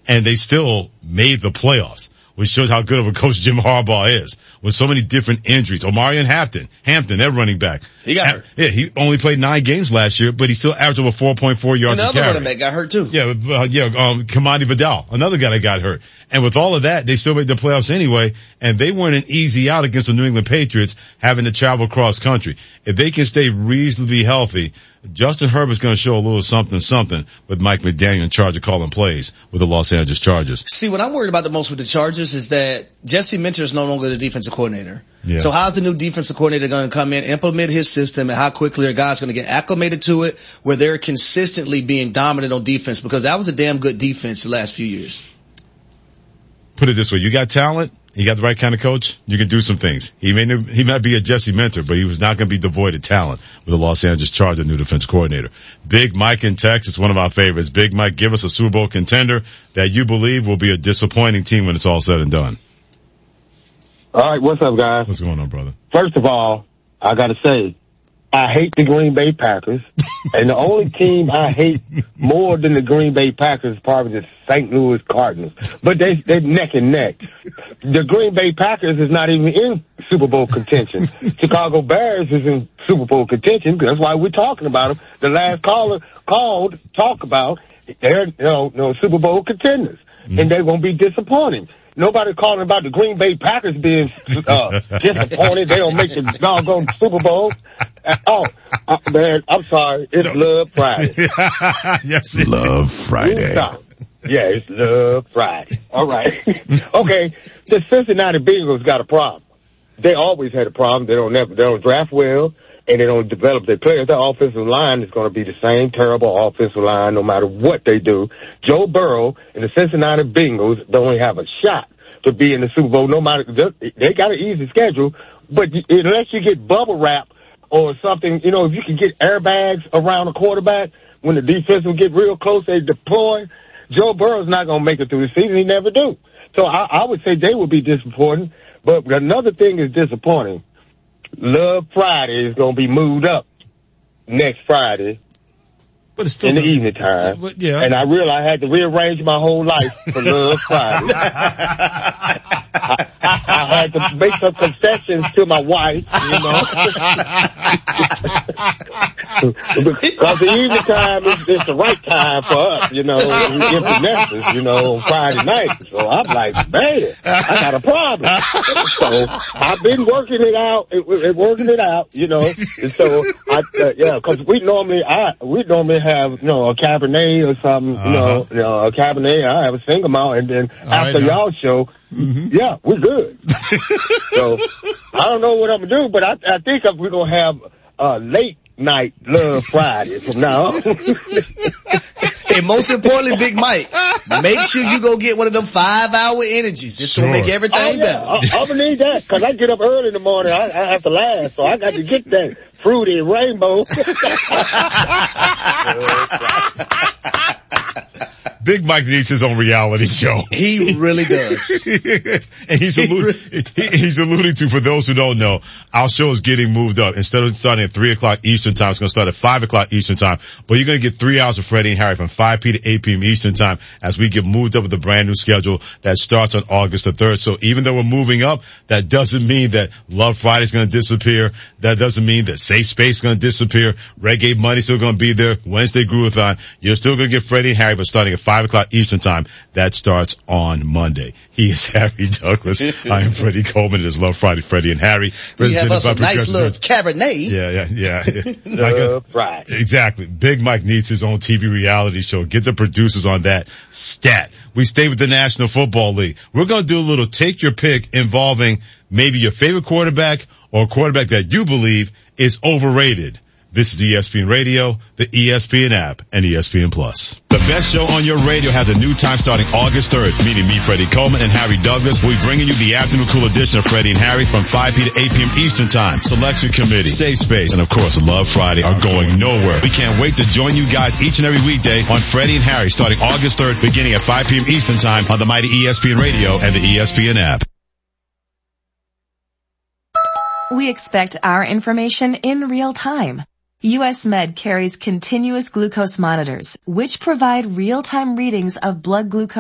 and they still made the playoffs, which shows how good of a coach Jim Harbaugh is. With so many different injuries. Omarion Hampton, their running back. He got hurt. Yeah, he only played 9 games last year, but he still averaged over 4.4 yards a carry. Another running back got hurt too. Kamani Vidal, another guy that got hurt. And with all of that, they still made the playoffs anyway, and they weren't an easy out against the New England Patriots having to travel cross country. If they can stay reasonably healthy, Justin Herbert's going to show a little something with Mike McDaniel in charge of calling plays with the Los Angeles Chargers. See, what I'm worried about the most with the Chargers is that Jesse Minter is no longer the defensive coordinator. Yeah. So how's the new defensive coordinator going to come in, implement his system, and how quickly are guys going to get acclimated to it where they're consistently being dominant on defense? Because that was a damn good defense the last few years. Put it this way, you got talent, you got the right kind of coach, you can do some things. He might be a Jesse Minter, but he was not going to be devoid of talent with the Los Angeles Chargers new defense coordinator. Big Mike in Texas, one of our favorites. Big Mike, give us a Super Bowl contender that you believe will be a disappointing team when it's all said and done. All right, what's up, guys? What's going on, brother? First of all, I got to say, I hate the Green Bay Packers, and the only team I hate more than the Green Bay Packers is probably the St. Louis Cardinals. But they're neck and neck. The Green Bay Packers is not even in Super Bowl contention. Chicago Bears is in Super Bowl contention. That's why we're talking about them. The last caller called to talk about they're Super Bowl contenders, and they're going to be disappointing. Nobody calling about the Green Bay Packers being disappointed. They don't make the doggone Super Bowl. Man, I'm sorry. It's Love Friday. Yes, Love Friday. Yeah, it's Love Friday. All right. Okay. The Cincinnati Bengals got a problem. They always had a problem. They don't draft well, and they don't develop their players. Their offensive line is going to be the same terrible offensive line no matter what they do. Joe Burrow and the Cincinnati Bengals don't have a shot to be in the Super Bowl. No matter, they got an easy schedule, but unless you get bubble wrap or something, if you can get airbags around the quarterback when the defense will get real close, they deploy. Joe Burrow's not going to make it through the season. He never do. So I would say they would be disappointing. But another thing is disappointing. Love Friday is going to be moved up next Friday but it's still in the evening time. Yeah. And I realized I had to rearrange my whole life for Love Friday. I had to make some concessions to my wife, Because the evening time is the right time for us, empty nesters, on Friday night. So I'm like, man, I got a problem. So I've been working it out, And so because we normally have, a Cabernet or something, a Cabernet. I have a single malt, and then after y'all show, yeah, we're good. So I don't know what I'm gonna do, but I think we're gonna have late night Love Friday from now on. And most importantly, Big Mike, make sure you go get one of them 5-hour energies. It's gonna make everything better. I'm gonna need that because I get up early in the morning. I have to laugh, so I got to get that fruity rainbow. Big Mike needs his own reality show. He really does. And he's alluding to, for those who don't know, our show is getting moved up. Instead of starting at 3 o'clock Eastern time, it's going to start at 5 o'clock Eastern time. But you're going to get 3 hours of Freddie and Harry from 5 p. to 8 p.m. Eastern time as we get moved up with a brand new schedule that starts on August the 3rd. So even though we're moving up, that doesn't mean that Love Friday is going to disappear. That doesn't mean that Safe Space is going to disappear. Reggae Money's still going to be there. Wednesday Groovathon. You're still going to get Freddie and Harry, but starting at 5 o'clock Eastern time. That starts on Monday. He is Harry Douglas. I am Freddie Coleman. It is Love Friday, Freddie and Harry. We have us a nice little Cabernet. Yeah. Love Friday. Exactly. Big Mike needs his own TV reality show. Get the producers on that stat. We stay with the National Football League. We're going to do a little take your pick involving maybe your favorite quarterback or a quarterback that you believe is overrated. This is ESPN Radio, the ESPN app, and ESPN Plus. The best show on your radio has a new time starting August 3rd, meeting me, Freddie Coleman, and Harry Douglas. We'll be bringing you the afternoon cool edition of Freddie and Harry from 5 p. to 8 p.m. Eastern time. Selection Committee, Safe Space, and of course, Love Friday are going nowhere. We can't wait to join you guys each and every weekday on Freddie and Harry starting August 3rd, beginning at 5 p.m. Eastern time on the mighty ESPN Radio and the ESPN app. We expect our information in real time. US Med carries continuous glucose monitors, which provide real-time readings of blood glucose